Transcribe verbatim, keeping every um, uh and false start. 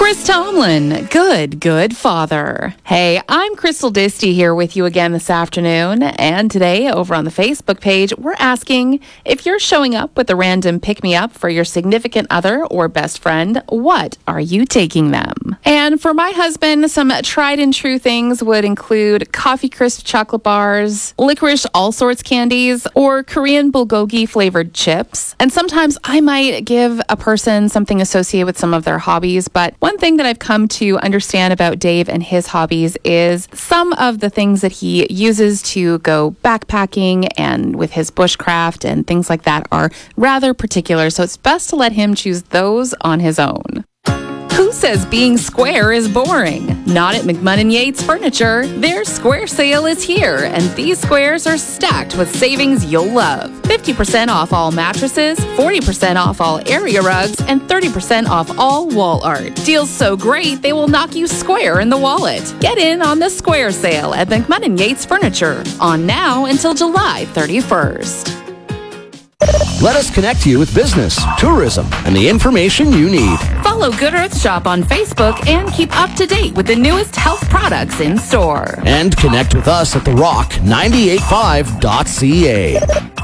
Chris Tomlin, good, good father. Hey, I'm Crystal Disty here with you again this afternoon. And today, over on the Facebook page, we're asking if you're showing up with a random pick-me-up for your significant other or best friend, what are you taking them? And for my husband, some tried and true things would include coffee crisp chocolate bars, licorice all sorts candies, or Korean bulgogi flavored chips. And sometimes I might give a person something associated with some of their hobbies, but one thing that I've come to understand about Dave and his hobbies is some of the things that he uses to go backpacking and with his bushcraft and things like that are rather particular. So it's best to let him choose those on his own. Who says being square is boring? Not at McMunn Yates Furniture. Their square sale is here, and these squares are stacked with savings you'll love. fifty percent off all mattresses, forty percent off all area rugs, and thirty percent off all wall art. Deals so great, they will knock you square in the wallet. Get in on the square sale at McMunn Yates Furniture. On now until July thirty-first. Let us connect you with business, tourism, and the information you need. Follow Good Earth Shop on Facebook and keep up to date with the newest health products in store. And connect with us at the rock nine eight five dot c a.